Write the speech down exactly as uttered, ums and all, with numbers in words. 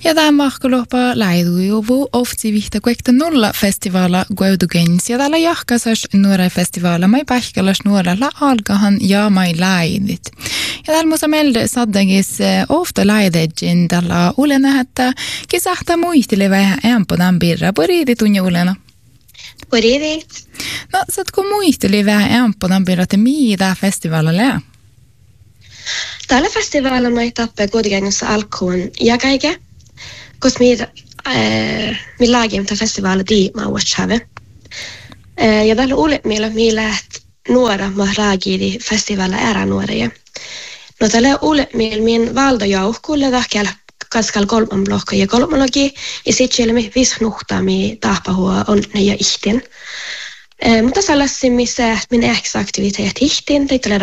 Ja tämä mahkolopa läidujuvu ofti vihta kuekta nolla festivaala gueudugens ja täällä jahkasas nuore festivaala mai pähkälas nuorella alkahan ja mai läidit. Ja täällä musa melde saddagis ofta läidegin tällä ulena, että kisahta muistili vähän ämpodan birra poriidi tunja ulena. Poriidi. No, saatko muistili vähän ämpodan birra, että mitä festivaala lää? Tällä festivaalilla mä tappaa kuitenkin alkuun ja kaikkea, koska minä äh, laagimme tämän festivaalin tiimaa vuoshave. Äh, ja tällä uudella meillä lähti nuora mä laagidi festivaalilla ära nuoria. No tällä uudella meillä minä valtojauhkuulle tahkella kaskal kolman blokka ja kolmologi ja sitten siellä me viisi nuhtaa me tahpahua on ja ihtin. Äh, mutta sellaisia missä minä ehkä aktiviteet ihtin,